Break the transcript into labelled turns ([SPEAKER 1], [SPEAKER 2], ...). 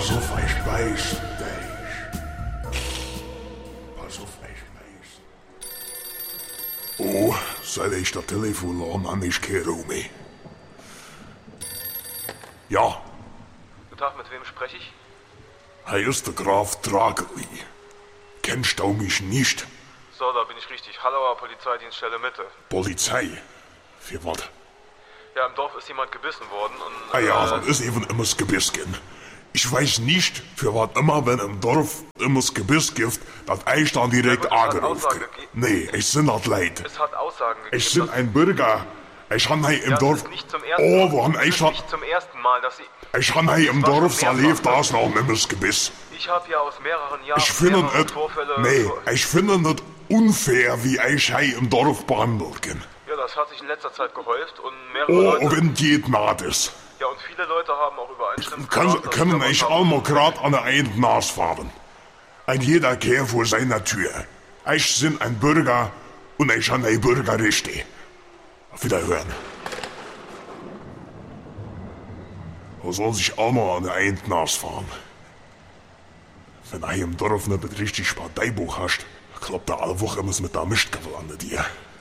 [SPEAKER 1] Pass auf, ich beiß dich. Pass auf, ich beiß. Oh, seit ich das Telefon an ich kehre um mich. Ja.
[SPEAKER 2] Guten Tag, mit wem spreche ich?
[SPEAKER 1] Hier ist der Graf Drageli. Kennst du mich nicht?
[SPEAKER 2] So, da bin ich richtig. Hallauer Polizeidienststelle Mitte.
[SPEAKER 1] Polizei? Für was?
[SPEAKER 2] Ja, im Dorf ist jemand gebissen worden und...
[SPEAKER 1] Ah ja, dann ist eben immer das Gebiss gehen. Ich weiß nicht, für was immer, wenn im Dorf immer das Gebiss gibt, dass ich dann direkt angerufen kriege. Nee, ich sind das leid.
[SPEAKER 2] Es hat Aussagen gegeben.
[SPEAKER 1] Ich bin ein Bürger. Ich han hier im
[SPEAKER 2] ja,
[SPEAKER 1] Dorf...
[SPEAKER 2] Das ist nicht zum ersten Mal.
[SPEAKER 1] Oh, wann ich
[SPEAKER 2] nicht zum ersten Mal, dass Sie...
[SPEAKER 1] Ich han hier im Dorf erlebt, da ist noch immer das Gebiss.
[SPEAKER 2] Ich habe ja aus mehreren Jahren...
[SPEAKER 1] Ich finde es...
[SPEAKER 2] Vorfälle...
[SPEAKER 1] Nee, ich finde es unfair, wie ich hier im Dorf behandelt bin.
[SPEAKER 2] Ja, das hat sich in letzter Zeit gehäuft und mehrere Leute...
[SPEAKER 1] Oh, wenn geht naht ist.
[SPEAKER 2] Ja, und viele Leute haben auch übereinstimmend
[SPEAKER 1] Können ich einmal grad an der einen Nase fahren. Ein jeder Kerl vor seiner Tür. Ich bin ein Bürger und ich han ein Bürgerrechte. Auf Wiederhören. Er soll sich einmal an der einen Nase fahren. Wenn er im Dorf nicht richtig Parteibuch hast, klappt er alle Woche immer mit der Mischtgabel an dir.